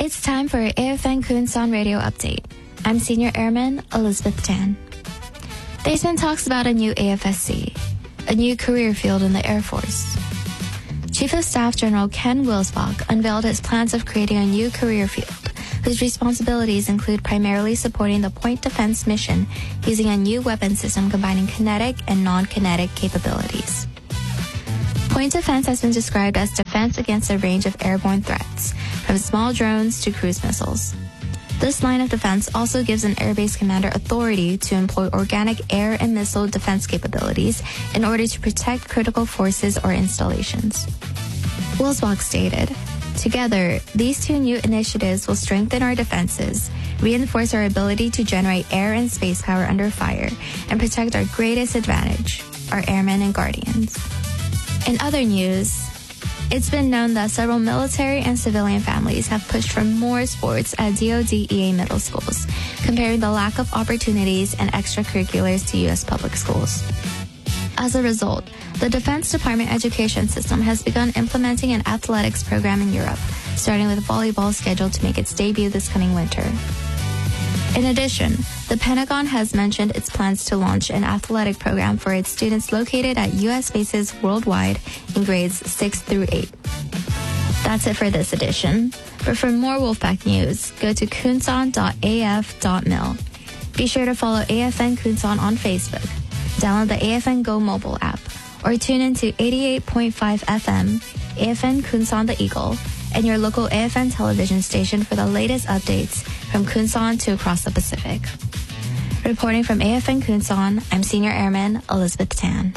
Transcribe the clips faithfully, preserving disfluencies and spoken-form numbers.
It's time for A F N Kunsan Radio Update. I'm Senior Airman Elizabeth Tan. There's been talks about a new A F S C, a new career field in the Air Force. Chief of Staff General Ken Wilsbach unveiled his plans of creating a new career field, whose responsibilities include primarily supporting the Point Defense mission using a new weapon system combining kinetic and non-kinetic capabilities. Point Defense has been described as defense against a range of airborne threats, from small drones to cruise missiles. This line of defense also gives an airbase commander authority to employ organic air and missile defense capabilities in order to protect critical forces or installations. Wilsbach stated, "Together, these two new initiatives will strengthen our defenses, reinforce our ability to generate air and space power under fire, and protect our greatest advantage, our airmen and guardians." In other news, it's been known that several military and civilian families have pushed for more sports at D O D E A middle schools, comparing the lack of opportunities and extracurriculars to U S public schools. As a result, the Defense Department education system has begun implementing an athletics program in Europe, starting with volleyball scheduled to make its debut this coming winter. In addition, the Pentagon has mentioned its plans to launch an athletic program for its students located at U S bases worldwide in grades six through eight. That's it for this edition. But for more Wolfpack news, go to kunsan dot a f dot mil. Be sure to follow A F N Kunsan on Facebook, download the A F N Go mobile app, or tune in to eighty-eight point five F M, A F N Kunsan the Eagle, and your local A F N television station for the latest updates from Kunsan to across the Pacific. Reporting from A F N Kunsan, I'm Senior Airman Elizabeth Tan.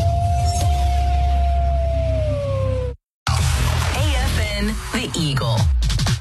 A F N The Eagle.